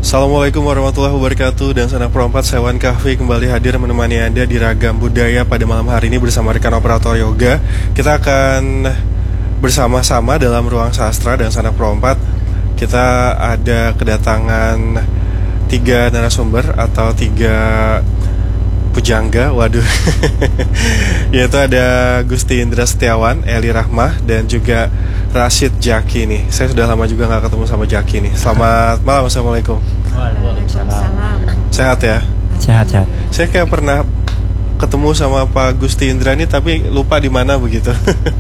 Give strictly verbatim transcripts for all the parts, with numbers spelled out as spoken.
Assalamualaikum warahmatullahi wabarakatuh. Dan Sanak Pro empat, saya Wan Kahfi kembali hadir menemani Anda di Ragam Budaya pada malam hari ini bersama rekan operator yoga. Kita akan bersama-sama dalam ruang sastra dan Sanak Pro empat. Kita ada kedatangan tiga narasumber atau tiga pujangga, waduh. Yaitu ada Gusti Indra Setiawan, Eli Rahmah, dan juga Rashid Jaki nih. Saya sudah lama juga gak ketemu sama Jaki nih. Selamat malam, Assalamualaikum. Waalaikumsalam. Sehat ya? Sehat-sehat. Saya kayak pernah ketemu sama Pak Gusti Indra nih, tapi lupa di mana begitu.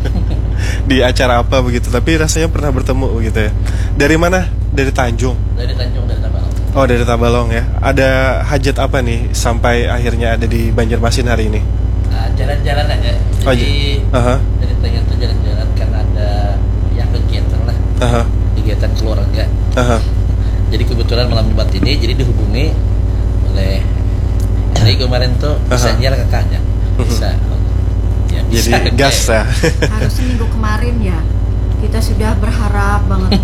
Di acara apa begitu, tapi rasanya pernah bertemu begitu ya. Dari mana? Dari Tanjung? Dari Tanjung, dari Tabalong. Oh, dari Tabalong ya. Ada hajat apa nih sampai akhirnya ada di Banjarmasin hari ini? Nah, jalan-jalan aja. Jadi oh, uh-huh. dari Tanjung itu jalan-jalan karena ada ya kegiatan lah, uh-huh. kegiatan keluarga. Uh-huh. Jadi kebetulan malam Jumat ini jadi dihubungi oleh jadi kemarin tuh bisa uh-huh. jalan kakaknya, bisa. Ya, bisa jadi gas ya. Harusnya minggu kemarin ya kita sudah berharap banget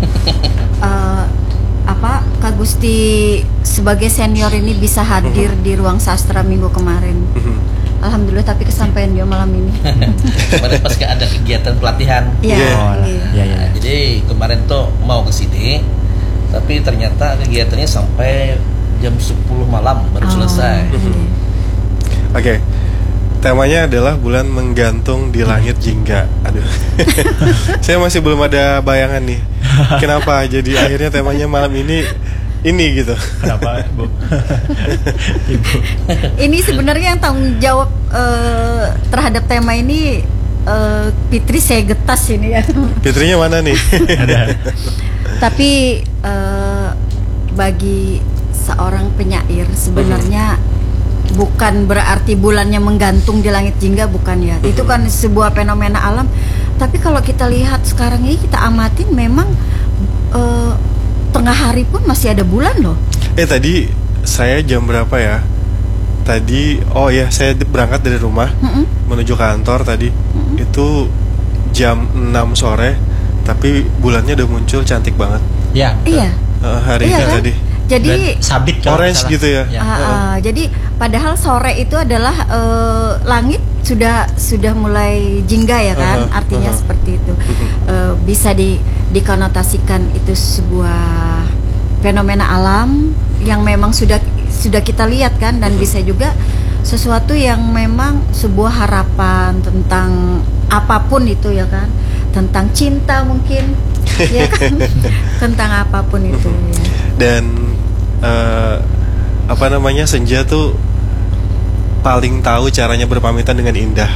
uh, apa Kak Gusti sebagai senior ini bisa hadir uh-huh. di ruang sastra minggu kemarin. Uh-huh. Alhamdulillah, tapi kesampaian dia malam ini. Kemarin pas ada kegiatan pelatihan. Iya. Yeah. Oh, yeah. yeah, yeah. Jadi kemarin tuh mau ke sini, tapi ternyata kegiatannya sampai jam sepuluh malam baru oh, selesai. Oke. Okay. Temanya adalah bulan menggantung di langit jingga. Aduh. Saya masih belum ada bayangan nih. Kenapa jadi akhirnya temanya malam ini ini gitu. Kenapa, Bu? Ibu. Ini sebenarnya yang tanggung jawab uh, terhadap tema ini uh, Fitri, saya getas ini ya. Fitrinya mana nih? Ada. Tapi uh, bagi seorang penyair sebenarnya uh-huh. bukan berarti bulannya menggantung di langit jingga, bukan ya. Uh-huh. Itu kan sebuah fenomena alam. Tapi kalau kita lihat sekarang ini, kita amatin memang uh, tengah hari pun masih ada bulan loh. Eh tadi saya jam berapa ya? Tadi oh ya saya berangkat dari rumah mm-hmm. menuju kantor tadi mm-hmm. itu jam enam sore, tapi bulannya udah muncul cantik banget. Ya. Iya. Uh, hari iya, kan? Tadi. Jadi sabit orange gitu ya. ya. Uh, uh, jadi padahal sore itu adalah uh, langit sudah sudah mulai jingga ya kan, uh-huh, artinya uh-huh. seperti itu. Uh-huh. Uh, bisa di dikonotasikan itu sebuah fenomena alam yang memang sudah sudah kita lihat kan, dan uh-huh. bisa juga sesuatu yang memang sebuah harapan tentang apapun itu ya kan, tentang cinta mungkin ya kan, tentang apapun itu ya. Dan uh, apa namanya, senja tuh paling tahu caranya berpamitan dengan indah.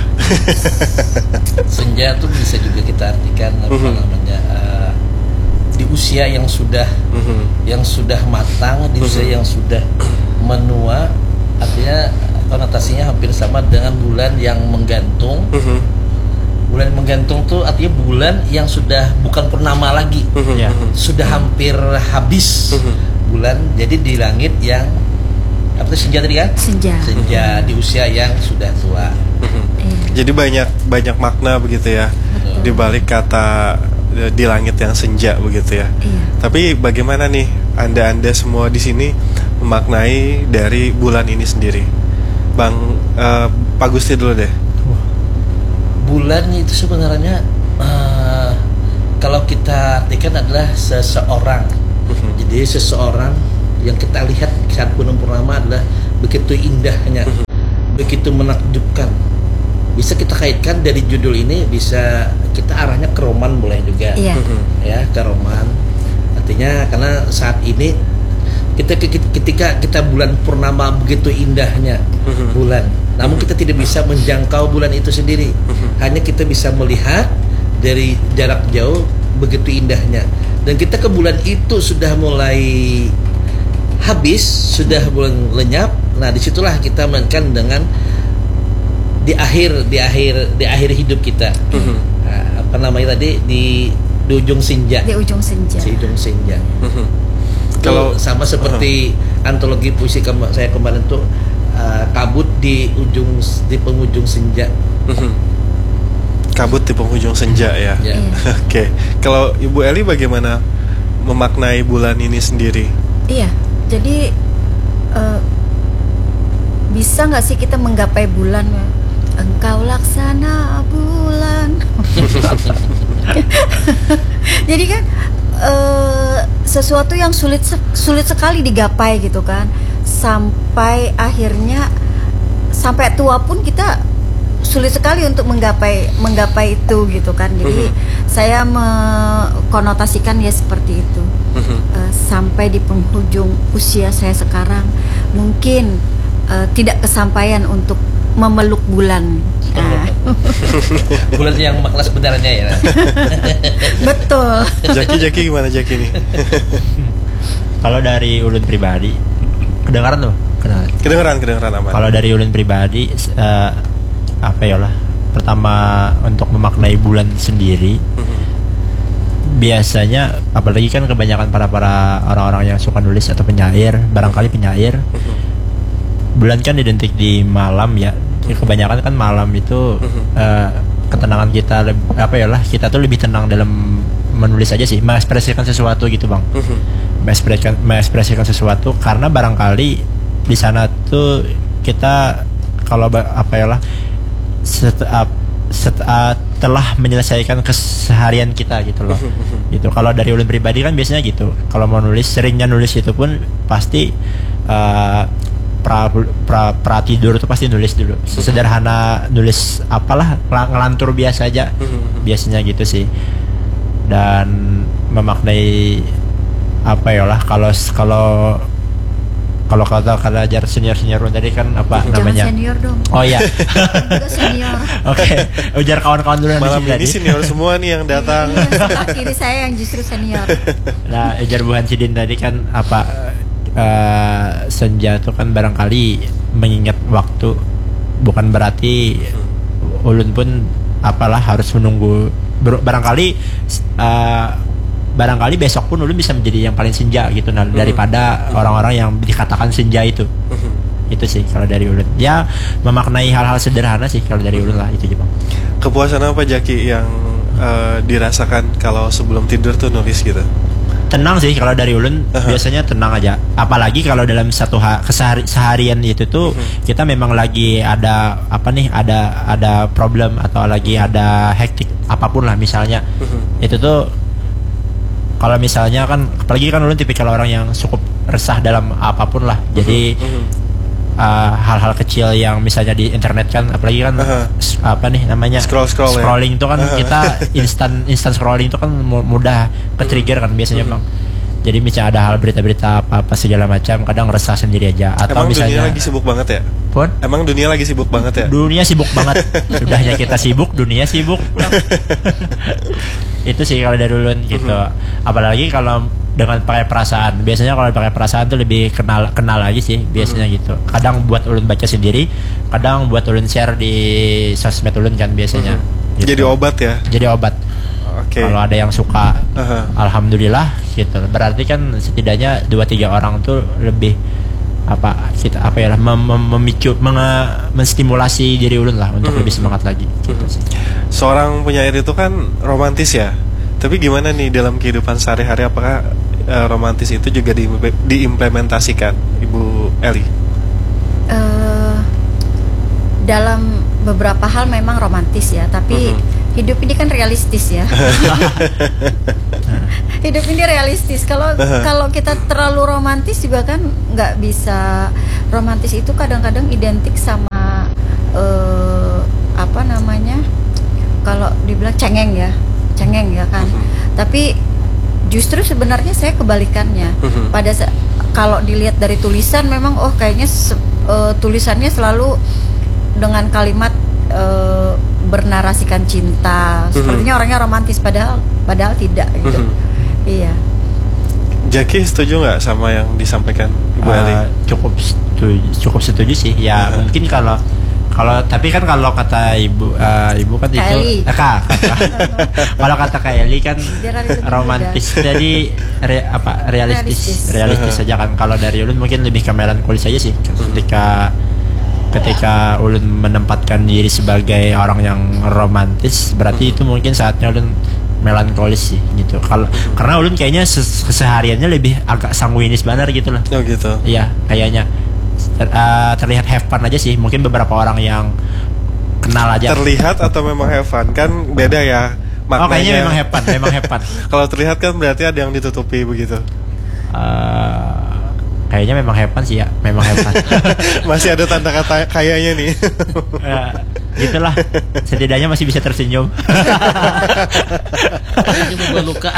Senja tuh bisa juga kita artikan apa uh-huh. namanya uh, di usia yang sudah uh-huh. yang sudah matang, di usia uh-huh. yang sudah menua, artinya konotasinya hampir sama dengan bulan yang menggantung. Uh-huh. Bulan menggantung tuh artinya bulan yang sudah bukan purnama lagi, uh-huh. ya. Sudah hampir habis uh-huh. bulan, jadi di langit yang apa itu senja tadi kan? Senja. Senja uh-huh. di usia yang sudah tua. Uh-huh. Jadi banyak banyak makna begitu ya, uh-huh. di balik kata di langit yang senja begitu ya. Uh-huh. Tapi bagaimana nih anda-anda semua di sini memaknai dari bulan ini sendiri? Bang uh, Pak Gusti dulu deh. Bulan itu sebenarnya uh, kalau kita artikan adalah seseorang. Uh-huh. Jadi seseorang yang kita lihat saat bulan purnama adalah begitu indahnya, uh-huh. begitu menakjubkan. Bisa kita kaitkan dari judul ini, bisa kita arahnya ke roman boleh juga, yeah. uh-huh. ya ke roman. Artinya karena saat ini kita ketika kita bulan purnama begitu indahnya uh-huh. bulan. Namun kita tidak bisa menjangkau bulan itu sendiri. Hanya kita bisa melihat dari jarak jauh begitu indahnya. Dan kita ke bulan itu sudah mulai habis, sudah mulai lenyap. Nah, disitulah kita menekan dengan di akhir di akhir di akhir hidup kita. Nah, apa namanya tadi di di ujung senja. Di ujung senja. Di ujung senja. Kalau sama seperti uh-huh. antologi puisi kema- saya kemarin tuh uh, kabut di ujung di penghujung senja. Uh-huh. Kabut di penghujung senja ya. Yeah. Oke. Okay. Kalau Ibu Eli bagaimana memaknai bulan ini sendiri? Iya. Jadi uh, bisa nggak sih kita menggapai bulan? Engkau laksana bulan. Jadi kan uh, sesuatu yang sulit sulit sekali digapai gitu kan. Sampai akhirnya sampai tua pun kita sulit sekali untuk menggapai menggapai itu gitu kan. Jadi uh-huh. saya mengkonotasikan ya seperti itu. Uh-huh. Uh, sampai di penghujung usia saya sekarang mungkin uh, tidak kesampaian untuk memeluk bulan. Nah. Bulan yang makna sebenarnya ya. Betul. Jaki Jaki gimana Jaki nih? Kalau dari ulun pribadi, kedengaran tuh? Kedengaran. Kedengeran kedengeran aman. Kalau dari ulun pribadi, uh, apa ya lah? Pertama untuk memaknai bulan sendiri, mm-hmm. biasanya, apalagi kan kebanyakan para para orang-orang yang suka nulis atau penyair, barangkali penyair, mm-hmm. bulan kan identik di malam ya. Kebanyakan kan malam itu uh, ketenangan kita lebih, apa ya lah, kita tuh lebih tenang dalam menulis aja sih, mengekspresikan sesuatu gitu bang, mengekspresikan mengekspresikan sesuatu karena barangkali di sana tuh kita kalau apa ya lah setelah setelah menyelesaikan keseharian kita gitu loh, gitu. Kalau dari ulun pribadi kan biasanya gitu, kalau mau nulis seringnya nulis itu pun pasti uh, Pra, pra, pra tidur tuh pasti nulis dulu. Sesederhana nulis apalah, ngelantur biasa aja. Biasanya gitu sih. Dan memaknai apa ya lah, kalau kalau kalau kata kata ajar senior senior tadi kan apa Jangan namanya? Senior dong. Oh iya. Senior. Oke, okay. Ujar kawan-kawan dulu malam ini senior semua nih yang datang. Sebelah kiri saya yang justru senior. Nah, ujar Bu Hansidin tadi kan apa? Uh, senja itu kan barangkali mengingat waktu, bukan berarti ulun pun apalah harus menunggu ber- barangkali uh, barangkali besok pun ulun bisa menjadi yang paling senja gitu nah, daripada orang-orang yang dikatakan senja itu. Itu sih kalau dari ulun ya, memaknai hal-hal sederhana sih kalau dari ulun lah, itu aja bang. Kepuasan apa Jaki yang uh, dirasakan kalau sebelum tidur tuh nulis gitu? Tenang sih kalau dari ulun, uh-huh. biasanya tenang aja. Apalagi kalau dalam satu ha- kesehari- seharian itu tuh uh-huh. kita memang lagi ada apa nih, ada ada problem atau lagi ada hektik apapun lah misalnya. Uh-huh. Itu tuh kalau misalnya kan, apalagi kan ulun tipikal orang yang cukup resah dalam apapun lah. Jadi uh-huh. uh, hal-hal kecil yang misalnya di internet kan, apalagi kan uh-huh. apa nih namanya scroll scroll scrolling ya? Itu kan uh-huh. kita instan instan scrolling itu kan mudah ke trigger kan biasanya uh-huh. bang. Jadi misalnya ada hal berita-berita apa-apa segala macam, kadang resah sendiri aja. Atau emang misalnya dunia lagi sibuk banget ya? Pun? Emang dunia lagi sibuk banget ya? Dunia sibuk banget. Sudahnya kita sibuk, dunia sibuk. Itu sih kalau dari ulun gitu. Uh-huh. Apalagi kalau dengan pakai perasaan. Biasanya kalau pakai perasaan tuh lebih kenal kenal aja sih biasanya uh-huh. gitu. Kadang buat ulun baca sendiri, kadang buat ulun share di sosmed ulun kan biasanya. Uh-huh. Gitu. Jadi obat ya? Jadi obat. Okay. Kalau ada yang suka, uh-huh. alhamdulillah gitu. Berarti kan setidaknya dua tiga orang tuh lebih apa kita apa ya mem, mem, memicu menge, menstimulasi diri ulun lah untuk uh-huh. lebih semangat lagi. Gitu uh-huh. sih. Seorang penyair itu kan romantis ya. Tapi gimana nih dalam kehidupan sehari-hari, apakah uh, romantis itu juga di, diimplementasikan, Ibu Eli? Uh, dalam beberapa hal memang romantis ya, tapi uh-huh. hidup ini kan realistis ya. Hidup ini realistis. Kalau uh-huh. kalau kita terlalu romantis juga kan nggak bisa. Romantis itu kadang-kadang identik sama uh, apa namanya? Kalau dibilang cengeng ya, cengeng ya kan. Uh-huh. Tapi justru sebenarnya saya kebalikannya. Uh-huh. Pada sa- kalau dilihat dari tulisan memang oh kayaknya se- uh, tulisannya selalu dengan kalimat uh, bernarasikan cinta, mm-hmm. sepertinya orangnya romantis padahal padahal tidak gitu. Mm-hmm. Iya. Jaki setuju nggak sama yang disampaikan Ibu Eli? Uh, cukup setuju, cukup setuju sih. Ya uh-huh. mungkin kalau kalau tapi kan kalau kata ibu uh, ibu kan Kak itu Eli. eh, kak, kak. Kalau kata Kak Eli kan romantis jadi re, apa realistis realistis uh-huh. saja kan. Kalau dari ulun mungkin lebih ke melankolis aja sih ketika ketika ulun menempatkan diri sebagai orang yang romantis, berarti itu mungkin saatnya ulun melankolis sih gitu. Kalau karena ulun kayaknya ses- kesehariannya lebih agak sanguinis banget gitu lah. Oh gitu. Iya, kayaknya Ter- uh, terlihat have fun aja sih. Mungkin beberapa orang yang kenal aja. Terlihat atau memang have fun kan beda ya maknanya. Oh, kayaknya memang have fun, memang have fun. Kalau terlihat kan berarti ada yang ditutupi begitu. Uh, kayaknya memang have fun sih ya, memang have fun. Masih ada tanda kata kayaknya nih. Uh, gitulah, setidaknya masih bisa tersenyum. Cuma luka.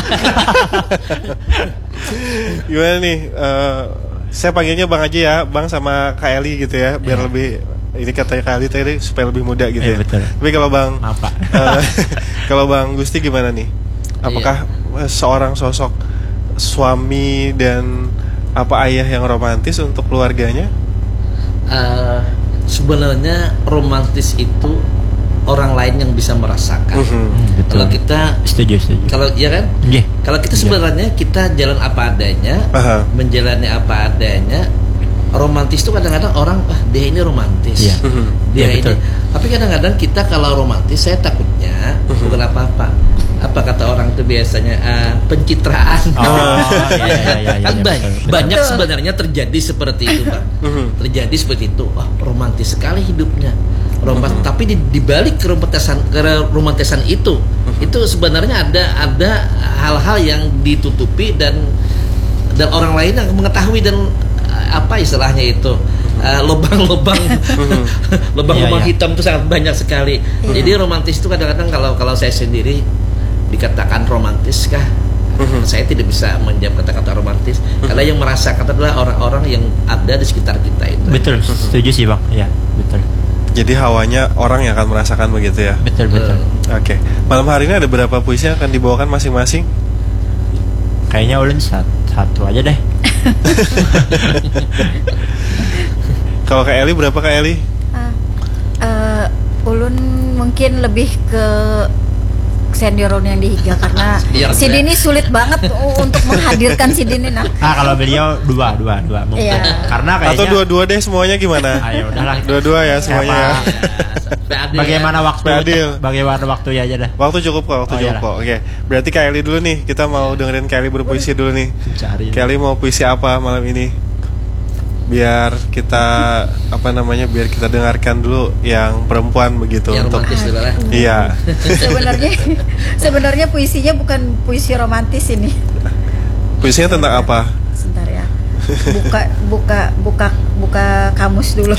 Gimana nih? Uh, saya panggilnya Bang aja ya, Bang sama Kak Eli gitu ya, biar Ya. lebih ini katanya Kak Eli tadi supaya lebih muda gitu Eh, ya. betul. Tapi kalau Bang, Maaf, Pak. uh, kalau Bang Gusti gimana nih? Apakah uh, seorang sosok suami dan apa ayah yang romantis untuk keluarganya? Uh, sebenarnya romantis itu orang lain yang bisa merasakan. Mhm. Hmm, betul. Kalau kita, Setuju, setuju. kalau ya kan, Iya. kalau kita Iya. sebenarnya kita jalan apa adanya, Aha. menjalani apa adanya. Romantis itu kadang-kadang orang, ah dia ini romantis, Iya. Mhm. dia Iya, ini. betul. Tapi kadang-kadang kita kalau romantis, saya takutnya bukan apa-apa. Apa kata orang itu biasanya ah, pencitraan. Oh, iya, iya, iya, iya, Kan iya, ba- betul. banyak Betul. sebenarnya terjadi seperti itu, Pak. Mhm. Terjadi seperti itu. Wah, romantis sekali hidupnya. Romantis, tapi di, di balik keromantisan keromantisan itu, itu sebenarnya ada ada hal-hal yang ditutupi dan dan orang lain yang mengetahui dan uh, apa istilahnya itu uh, lubang-lubang lubang-lubang Iya, iya. hitam itu sangat banyak sekali. Iya. Jadi romantis itu kadang-kadang kalau kalau saya sendiri dikatakan romantis kah? Mhm. Saya tidak bisa menjawab kata-kata romantis karena yang merasakan adalah orang-orang yang ada di sekitar kita itu. Betul, setuju sih Bang. Iya, betul. Jadi hawanya orang yang akan merasakan begitu ya. Betul, betul. Oke. Malam hari ini ada berapa puisi yang akan dibawakan masing-masing? Kayaknya ulun satu, satu aja deh. Kalau Kak Eli berapa Kak Eli? Ah, eh, ulun mungkin lebih ke senior yang di Higa karena Senior, si ya. Dini sulit banget u- untuk menghadirkan si Dini. Nah, Ah, kalau beliau dua, dua, dua mungkin. Iya. Karena kayaknya Atau dua-dua deh semuanya gimana? Ayo udahlah. Dua-dua ya semuanya ya. Sampai ada Bagaimana ya. waktu? Adil. Bagaimana waktu ya aja dah. Waktu cukup kok, waktu Oh, cukup iyalah. kok. Oke. Berarti Kak Eli dulu nih. Kita mau dengerin Kak Eli berpuisi dulu nih. Cari. Kak Eli mau puisi apa malam ini? Biar kita apa namanya? Biar kita dengarkan dulu yang perempuan begitu yang untuk. romantis dulu lah. Iya. sebenarnya sebenarnya puisinya bukan puisi romantis ini. Puisinya tentang apa? Sebentar ya. Buka buka buka buka kamus dulu.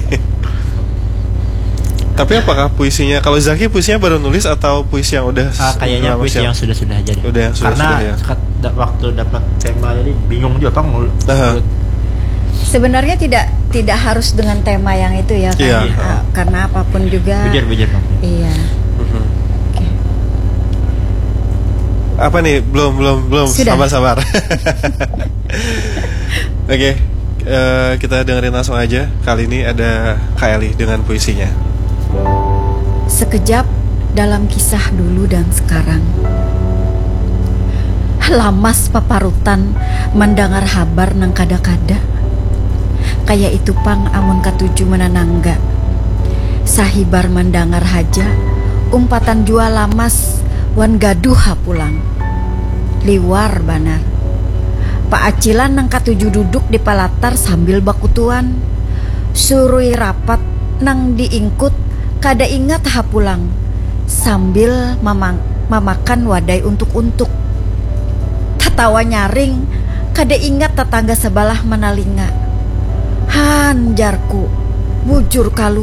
Tapi apakah puisinya kalau Zaki puisinya baru nulis atau puisi yang udah Ah, kayaknya lama puisi siap? yang sudah-sudah aja deh. Udah yang Karena sudah-sudah ya. kat- da- waktu dapat tema jadi bingung juga Bang. mul- Aha. Sebenarnya tidak tidak harus dengan tema yang itu ya kan. Iya. Ah, karena apapun juga. Bujur, bujur Bang. Iya. Mhm. Oke. Apa nih? Belum, belum, belum. Sudah. Sabar, sabar. Oke, eh, kita dengerin langsung aja. Kali ini ada Kak Eli dengan puisinya. Sekejap dalam kisah dulu dan sekarang. Lamas paparutan mendengar habar nang kada-kada. Kaya itu pang amun katuju menanangga. Sahibar mendengar haja, umpatan jua lamas wan gaduh pulang. Liwar banar. Pak Acilan nang katuju duduk di palatar sambil bakutuan. Surui rapat nang diingkut kada ingat pulang. Sambil mamang, mamakan wadai untuk-untuk. Tatawa nyaring kada ingat tetangga sebelah menalinga. Hanjarku bujur kalu